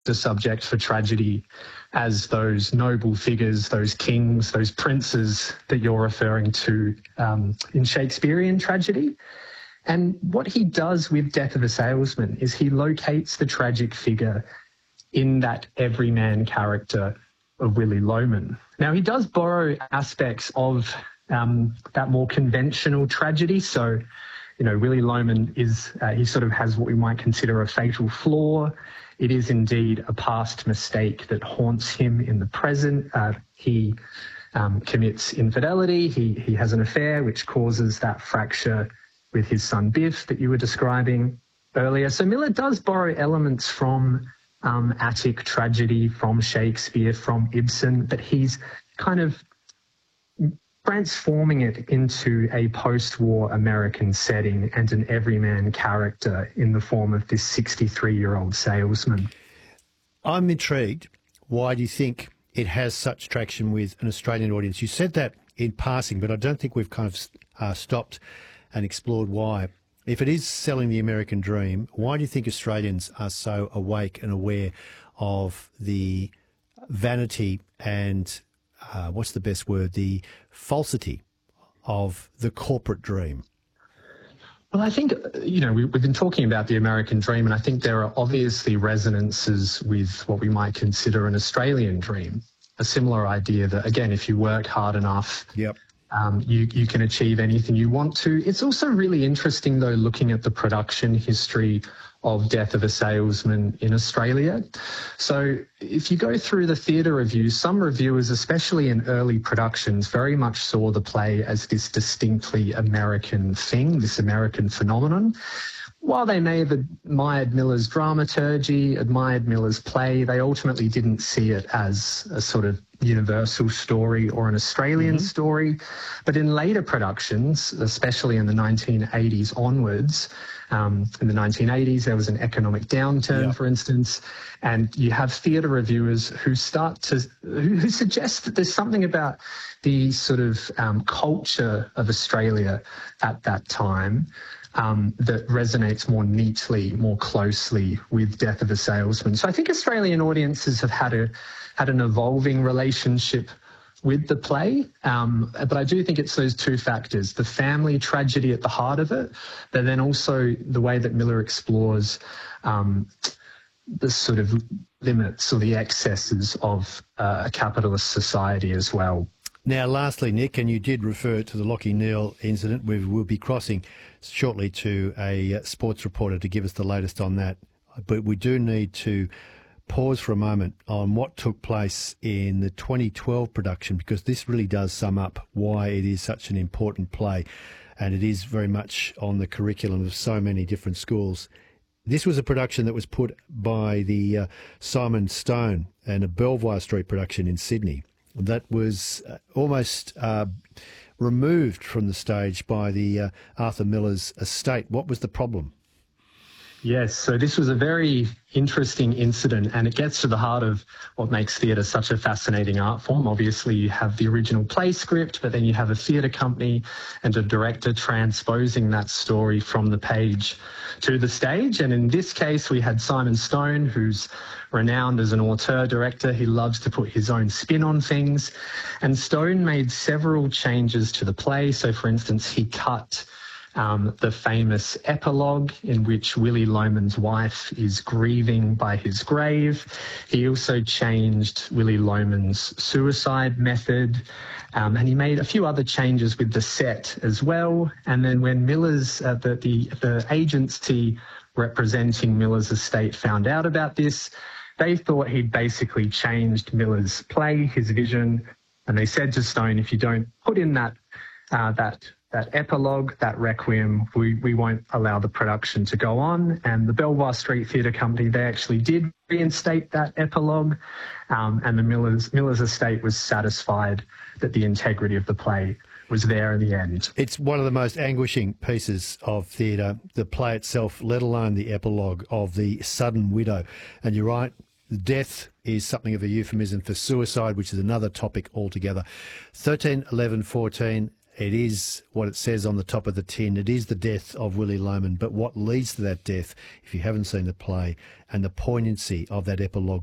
a subject for tragedy as those noble figures, those kings, those princes that you're referring to in Shakespearean tragedy. And what he does with Death of a Salesman is he locates the tragic figure in that everyman character of Willy Loman. Now, he does borrow aspects of that more conventional tragedy. So, you know, Willy Loman is, he sort of has what we might consider a fatal flaw. It is indeed a past mistake that haunts him in the present. He commits infidelity. He has an affair which causes that fracture with his son Biff that you were describing earlier. So Miller does borrow elements from Attic tragedy, from Shakespeare, from Ibsen, but he's kind of transforming it into a post-war American setting and an everyman character in the form of this 63-year-old salesman. I'm intrigued. Why do you think it has such traction with an Australian audience? You said that in passing, but I don't think we've kind of stopped and explored why. If it is selling the American dream, why do you think Australians are so awake and aware of the vanity and what's the best word, the falsity of the corporate dream? Well, I think, you know, we've been talking about the American dream, and I think there are obviously resonances with what we might consider an Australian dream, a similar idea that, again, if you work hard enough, yep. You can achieve anything you want to. It's also really interesting, though, looking at the production history of Death of a Salesman in Australia. So if you go through the theatre reviews, some reviewers, especially in early productions, very much saw the play as this distinctly American thing, this American phenomenon. While they may have admired Miller's dramaturgy, admired Miller's play, they ultimately didn't see it as a sort of universal story or an Australian story. But in later productions, especially in the 1980s onwards, in the 1980s, there was an economic downturn, for instance, and you have theatre reviewers who who suggest that there's something about the sort of culture of Australia at that time that resonates more neatly, more closely with Death of a Salesman. So I think Australian audiences have had an evolving relationship with the play, but I do think it's those two factors, the family tragedy at the heart of it, but then also the way that Miller explores the sort of limits or the excesses of a capitalist society as well. Now, lastly, Nick, and you did refer to the Lachie Neale incident. We will be crossing shortly to a sports reporter to give us the latest on that. But we do need to pause for a moment on what took place in the 2012 production, because this really does sum up why it is such an important play, and it is very much on the curriculum of so many different schools. This was a production that was put by the Simon Stone and a Belvoir Street production in Sydney that was almost removed from the stage by the Arthur Miller's estate. What was the problem? Yes, so this was a very interesting incident, and it gets to the heart of what makes theatre such a fascinating art form. Obviously, you have the original play script, but then you have a theatre company and a director transposing that story from the page to the stage. And in this case, we had Simon Stone, who's renowned as an auteur director. He loves to put his own spin on things. And Stone made several changes to the play. So, for instance, he cut the famous epilogue in which Willy Loman's wife is grieving by his grave. He also changed Willy Loman's suicide method, and he made a few other changes with the set as well. And then when Miller's, the agency representing Miller's estate found out about this, they thought he'd basically changed Miller's play, his vision, and they said to Stone, if you don't put in that epilogue, that requiem, we won't allow the production to go on. And the Belvoir Street Theatre Company, they actually did reinstate that epilogue, and the Miller's estate was satisfied that the integrity of the play was there in the end. It's one of the most anguishing pieces of theatre, the play itself, let alone the epilogue of the sudden widow. And you're right, death is something of a euphemism for suicide, which is another topic altogether. 13 11 14 It is what it says on the top of the tin. It is the death of Willy Loman. But what leads to that death, if you haven't seen the play, and the poignancy of that epilogue